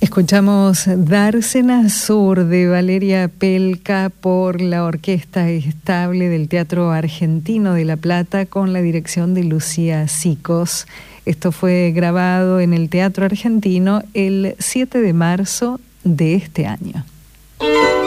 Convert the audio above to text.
Escuchamos Dársena Sur de Valeria Pelca por la Orquesta Estable del Teatro Argentino de La Plata con la dirección de Lucía Sicos. Esto fue grabado en el Teatro Argentino el 7 de marzo de este año.